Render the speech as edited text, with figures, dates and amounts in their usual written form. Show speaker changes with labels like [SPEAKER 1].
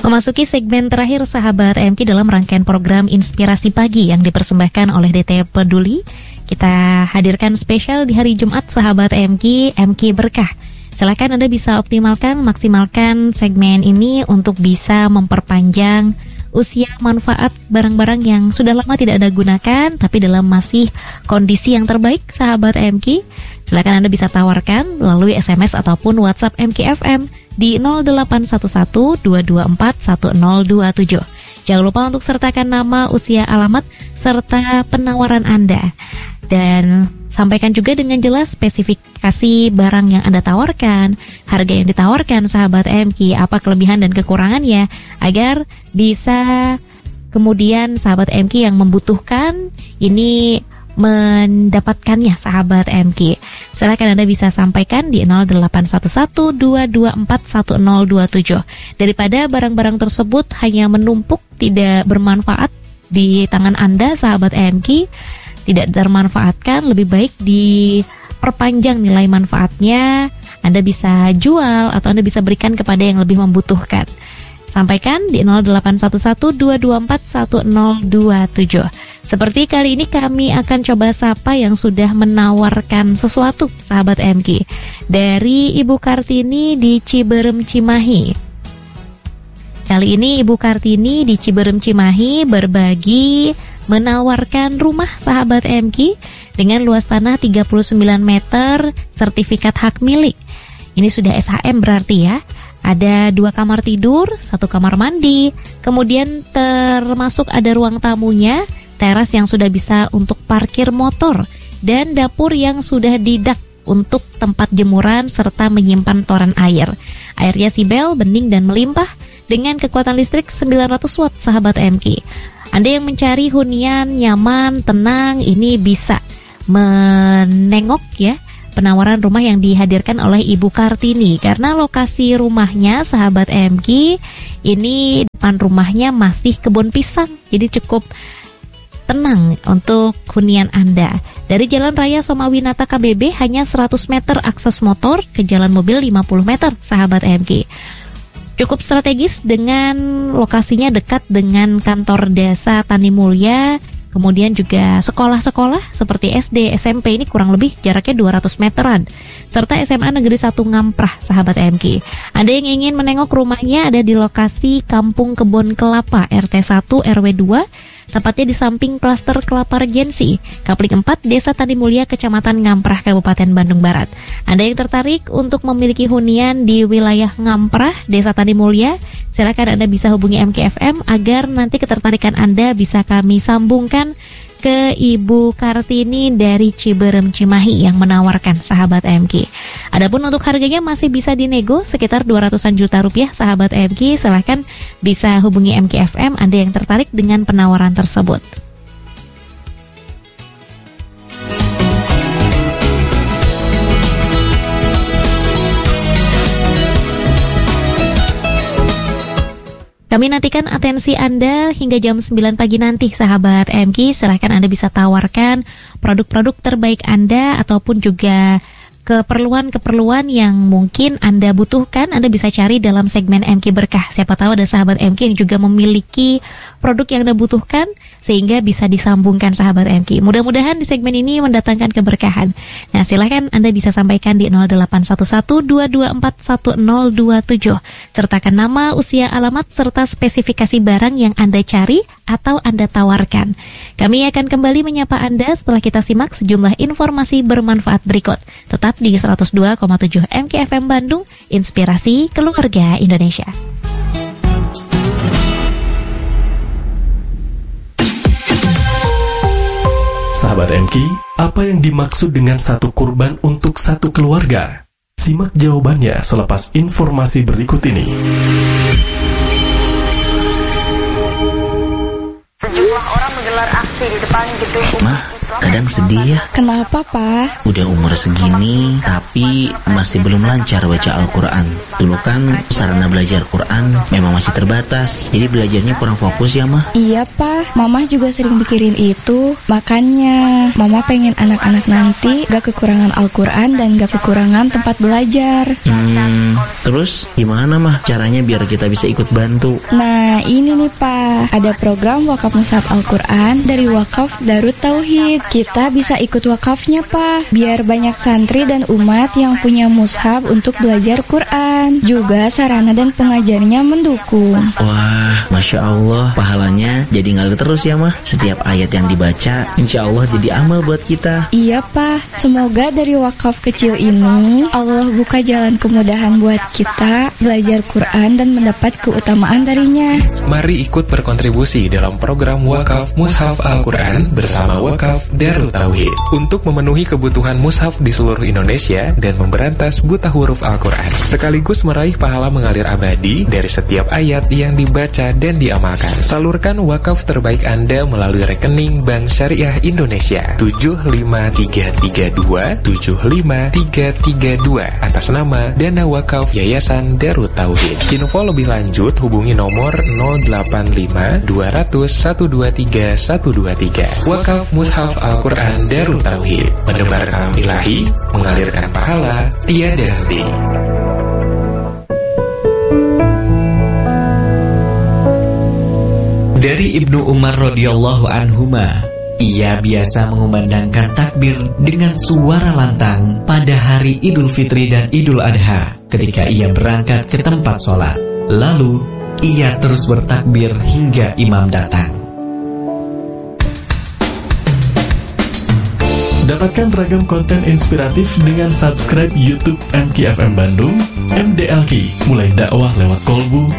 [SPEAKER 1] Memasuki segmen terakhir sahabat MK dalam rangkaian program Inspirasi Pagi yang dipersembahkan oleh DT Peduli. Kita hadirkan spesial di hari Jumat sahabat MK Berkah. Silakan Anda bisa maksimalkan segmen ini untuk bisa memperpanjang usia manfaat barang-barang yang sudah lama tidak Anda gunakan tapi dalam masih kondisi yang terbaik sahabat MK. Silakan Anda bisa tawarkan melalui SMS ataupun WhatsApp MKFM di 0811-224-1027. Jangan lupa untuk sertakan nama, usia, alamat, serta penawaran Anda. Dan sampaikan juga dengan jelas spesifikasi barang yang Anda tawarkan, harga yang ditawarkan sahabat MK, apa kelebihan dan kekurangannya, agar bisa kemudian sahabat MK yang membutuhkan ini mendapatkannya sahabat MK. Silakan Anda bisa sampaikan di 0811-224-1027. Daripada barang-barang tersebut hanya menumpuk tidak bermanfaat di tangan Anda sahabat MK, tidak termanfaatkan, lebih baik diperpanjang nilai manfaatnya. Anda bisa jual atau Anda bisa berikan kepada yang lebih membutuhkan. Sampaikan di 0811-224-1027. Seperti kali ini kami akan coba sapa yang sudah menawarkan sesuatu sahabat MK. Dari Ibu Kartini di Ciberem Cimahi. Kali ini Ibu Kartini di Ciberem Cimahi berbagi menawarkan rumah sahabat MK dengan luas tanah 39 meter, sertifikat hak milik. Ini sudah SHM berarti ya. Ada 2 kamar tidur, 1 kamar mandi, kemudian termasuk ada ruang tamunya, teras yang sudah bisa untuk parkir motor, dan dapur yang sudah didak untuk tempat jemuran serta menyimpan toren air. Airnya sibel, bening dan melimpah dengan kekuatan listrik 900 watt sahabat MK. Anda yang mencari hunian nyaman, tenang, ini bisa menengok ya penawaran rumah yang dihadirkan oleh Ibu Kartini. Karena lokasi rumahnya sahabat MK, ini depan rumahnya masih kebun pisang, jadi cukup tenang untuk hunian Anda. Dari Jalan Raya Somawinata KBB hanya 100 meter akses motor, ke jalan mobil 50 meter sahabat MK. Cukup strategis dengan lokasinya dekat dengan kantor desa Tani Mulya, kemudian juga sekolah-sekolah seperti SD, SMP, ini kurang lebih jaraknya 200 meteran, serta SMA Negeri 1 Ngamprah sahabat MK. Anda yang ingin menengok rumahnya ada di lokasi Kampung Kebon Kelapa RT 1 RW 2, tepatnya di samping klaster Kelapa Regensi, Kapling 4, Desa Tani Mulya, Kecamatan Ngamprah, Kabupaten Bandung Barat. Anda yang tertarik untuk memiliki hunian di wilayah Ngamprah, Desa Tani Mulya, silakan Anda bisa hubungi MKFM agar nanti ketertarikan Anda bisa kami sambungkan ke Ibu Kartini dari Ciberem Cimahi yang menawarkan sahabat MK. Adapun untuk harganya masih bisa dinego sekitar 200-an juta rupiah sahabat MK. Silahkan bisa hubungi MKFM Anda yang tertarik dengan penawaran tersebut. Kami nantikan atensi Anda hingga jam 9 pagi nanti sahabat MK. Silahkan Anda bisa tawarkan produk-produk terbaik Anda ataupun juga keperluan-keperluan yang mungkin Anda butuhkan. Anda bisa cari dalam segmen MK Berkah. Siapa tahu ada sahabat MK yang juga memiliki produk yang Anda butuhkan sehingga bisa disambungkan sahabat MK. Mudah-mudahan di segmen ini mendatangkan keberkahan. Nah, silahkan Anda bisa sampaikan di 0811-224-1027. Sertakan nama, usia, alamat, serta spesifikasi barang yang Anda cari atau Anda tawarkan. Kami akan kembali menyapa Anda setelah kita simak sejumlah informasi bermanfaat berikut. Tetap di 102,7 MKFM Bandung, Inspirasi Keluarga Indonesia.
[SPEAKER 2] Sahabat MK, apa yang dimaksud dengan satu kurban untuk satu keluarga? Simak jawabannya selepas informasi berikut ini.
[SPEAKER 3] Sejumlah orang menggelar aksi di depan gedung Umat Islam kadang sedih ya.
[SPEAKER 4] Kenapa, Pak?
[SPEAKER 3] Udah umur segini, tapi masih belum lancar baca Al-Quran. Dulu kan sarana belajar Quran memang masih terbatas, jadi belajarnya kurang fokus ya, Mah.
[SPEAKER 4] Iya, Pak. Mama juga sering pikirin itu. Makanya, Mama pengen anak-anak nanti gak kekurangan Al-Quran dan gak kekurangan tempat belajar.
[SPEAKER 3] Terus gimana, Mah, caranya biar kita bisa ikut bantu?
[SPEAKER 4] Nah, ini nih, Pak. Ada program wakaf mushaf Al-Quran dari Wakaf Darut Tauhid. Kita bisa ikut wakafnya, Pak. Biar banyak santri dan umat yang punya mushaf untuk belajar Quran. Juga sarana dan pengajarnya mendukung.
[SPEAKER 3] Wah, Masya Allah, pahalanya jadi ngalir terus ya, Mah. Setiap ayat yang dibaca, insya Allah jadi amal buat kita.
[SPEAKER 4] Iya, Pak. Semoga dari wakaf kecil ini, Allah buka jalan kemudahan buat kita belajar Quran dan mendapat keutamaan darinya.
[SPEAKER 5] Mari ikut berkontribusi dalam program Wakaf Mushaf Al-Quran bersama Wakaf Darut Tauhid untuk memenuhi kebutuhan mushaf di seluruh Indonesia dan memberantas buta huruf Al-Quran, sekaligus meraih pahala mengalir abadi dari setiap ayat yang dibaca dan diamalkan. Salurkan wakaf terbaik Anda melalui rekening Bank Syariah Indonesia 75322 atas nama Dana Wakaf Yayasan Darut Tauhid. Info lebih lanjut hubungi nomor 085 200 123 123. Wakaf Mushaf Al-Quran Darut Tauhid, menebar kalam ilahi, mengalirkan pahala tiada henti.
[SPEAKER 6] Dari Ibnu Umar radhiyallahu anhuma, ia biasa mengumandangkan takbir dengan suara lantang pada hari Idul Fitri dan Idul Adha ketika ia berangkat ke tempat sholat. Lalu, ia terus bertakbir hingga imam datang.
[SPEAKER 2] Dapatkan ragam konten inspiratif dengan subscribe YouTube MKFM Bandung, MDLQ, mulai dakwah lewat kolbu,